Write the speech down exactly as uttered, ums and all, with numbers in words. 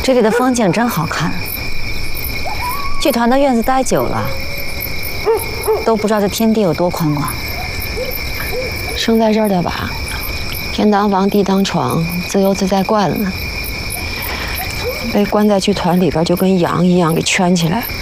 这里的风景真好看。剧团的院子待久了，都不知道这天地有多宽广。 生在这儿的吧，天当房，地当床，自由自在惯了，被关在剧团里边就跟羊一样给圈起来。